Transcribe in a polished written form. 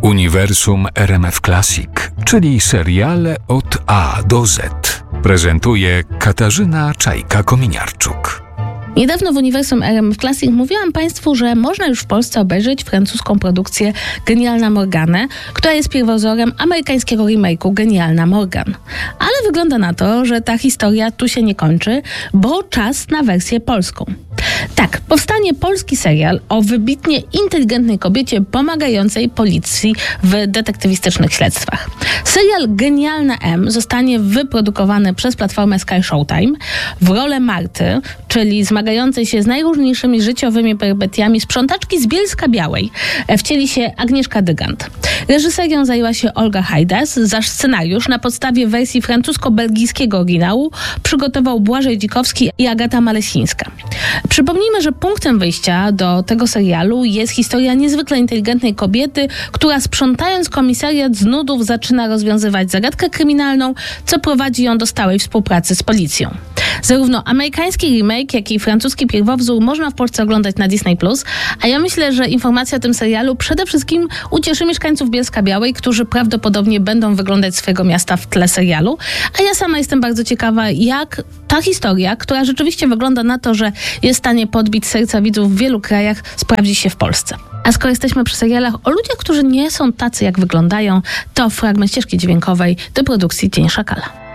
Uniwersum RMF Classic, czyli seriale od A do Z. Prezentuje Katarzyna Czajka-Kominiarczuk. Niedawno w Uniwersum RMF Classic mówiłam Państwu, że można już w Polsce obejrzeć francuską produkcję Genialna Morgane, która jest pierwowzorem amerykańskiego remake'u Genialna Morgan. Ale wygląda na to, że ta historia tu się nie kończy, bo czas na wersję polską. Tak, powstanie polski serial o wybitnie inteligentnej kobiecie pomagającej policji w detektywistycznych śledztwach. Serial Genialna M zostanie wyprodukowany przez platformę Sky Showtime. W rolę Marty, czyli zmagającej się z najróżniejszymi życiowymi perypetiami sprzątaczki z Bielska-Białej, wcieli się Agnieszka Dygant. Reżyserią zajęła się Olga Hajdas, zaś scenariusz na podstawie wersji francusko-belgijskiego oryginału przygotował Błażej Dzikowski i Agata Malesińska. Przypomnijmy, że punktem wyjścia do tego serialu jest historia niezwykle inteligentnej kobiety, która sprzątając komisariat z nudów zaczyna rozwiązywać zagadkę kryminalną, co prowadzi ją do stałej współpracy z policją. Zarówno amerykański remake, jak i francuski pierwowzór można w Polsce oglądać na Disney+, a ja myślę, że informacja o tym serialu przede wszystkim ucieszy mieszkańców Bielska-Białej, którzy prawdopodobnie będą wyglądać swojego miasta w tle serialu, a ja sama jestem bardzo ciekawa, jak ta historia, która rzeczywiście wygląda na to, że jest w stanie podbić serca widzów w wielu krajach, sprawdzi się w Polsce. A skoro jesteśmy przy serialach o ludziach, którzy nie są tacy, jak wyglądają, to fragment ścieżki dźwiękowej do produkcji Cień Szakala.